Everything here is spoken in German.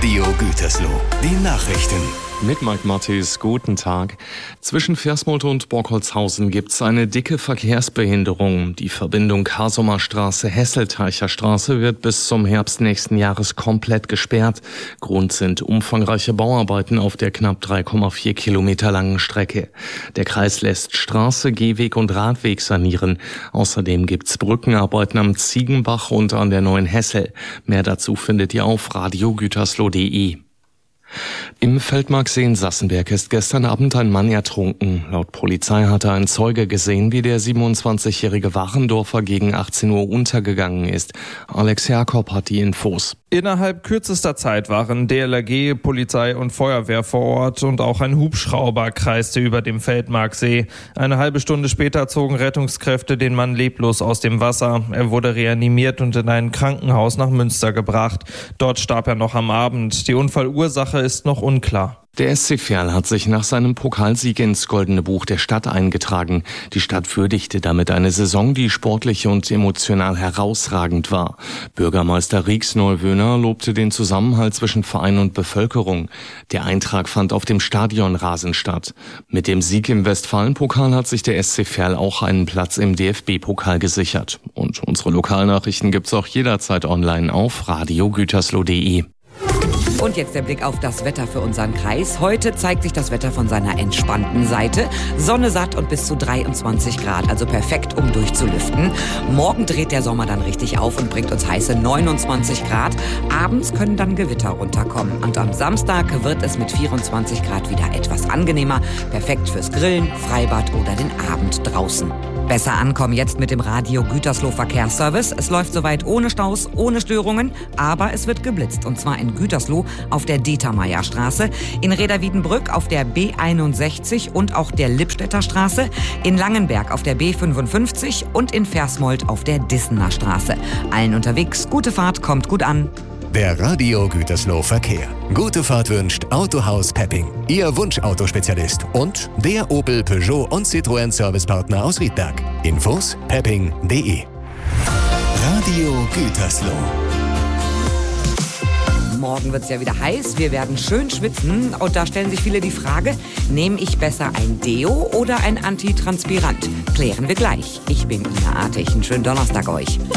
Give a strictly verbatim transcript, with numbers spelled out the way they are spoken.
Radio Gütersloh. Die Nachrichten. Mit Mike Mattis, guten Tag. Zwischen Versmold und Borkholzhausen gibt's eine dicke Verkehrsbehinderung. Die Verbindung Hasumer Straße-Hesselteicher Straße wird bis zum Herbst nächsten Jahres komplett gesperrt. Grund sind umfangreiche Bauarbeiten auf der knapp drei Komma vier Kilometer langen Strecke. Der Kreis lässt Straße, Gehweg und Radweg sanieren. Außerdem gibt's Brückenarbeiten am Ziegenbach und an der Neuen Hessel. Mehr dazu findet ihr auf radio gütersloh punkt de. Im Feldmarksee in Sassenberg ist gestern Abend ein Mann ertrunken. Laut Polizei hatte ein Zeuge gesehen, wie der siebenundzwanzigjährige Warendorfer gegen achtzehn Uhr untergegangen ist. Alex Jakob hat die Infos. Innerhalb kürzester Zeit waren D L R G, Polizei und Feuerwehr vor Ort und auch ein Hubschrauber kreiste über dem Feldmarksee. Eine halbe Stunde später zogen Rettungskräfte den Mann leblos aus dem Wasser. Er wurde reanimiert und in ein Krankenhaus nach Münster gebracht. Dort starb er noch am Abend. Die Unfallursache ist noch unklar. Der S C Verl hat sich nach seinem Pokalsieg ins Goldene Buch der Stadt eingetragen. Die Stadt würdigte damit eine Saison, die sportlich und emotional herausragend war. Bürgermeister Rieks Neuwöhner lobte den Zusammenhalt zwischen Verein und Bevölkerung. Der Eintrag fand auf dem Stadionrasen statt. Mit dem Sieg im Westfalenpokal hat sich der S C Verl auch einen Platz im D F B-Pokal gesichert. Und unsere Lokalnachrichten gibt's auch jederzeit online auf radio gütersloh punkt de. Und jetzt der Blick auf das Wetter für unseren Kreis. Heute zeigt sich das Wetter von seiner entspannten Seite. Sonne satt und bis zu dreiundzwanzig Grad, also perfekt, um durchzulüften. Morgen dreht der Sommer dann richtig auf und bringt uns heiße neunundzwanzig Grad. Abends können dann Gewitter runterkommen. Und am Samstag wird es mit vierundzwanzig Grad wieder etwas angenehmer. Perfekt fürs Grillen, Freibad oder den Abend draußen. Besser ankommen jetzt mit dem Radio Gütersloh Verkehrsservice. Es läuft soweit ohne Staus, ohne Störungen, aber es wird geblitzt. Und zwar in Gütersloh auf der Dietermeyer-Straße, in Reda-Wiedenbrück auf der B einundsechzig und auch der Lippstädter Straße, in Langenberg auf der B fünfundfünfzig und in Versmold auf der Dissener Straße. Allen unterwegs, gute Fahrt, kommt gut an. Der Radio Gütersloh Verkehr. Gute Fahrt wünscht Autohaus Pepping, Ihr Wunschautospezialist und der Opel, Peugeot und Citroën Servicepartner aus Riedberg. Infos pepping punkt de. Radio Gütersloh. Morgen wird es ja wieder heiß, wir werden schön schwitzen und da stellen sich viele die Frage, nehme ich besser ein Deo oder ein Antitranspirant? Klären wir gleich. Ich bin Ina Artig, einen schönen Donnerstag euch.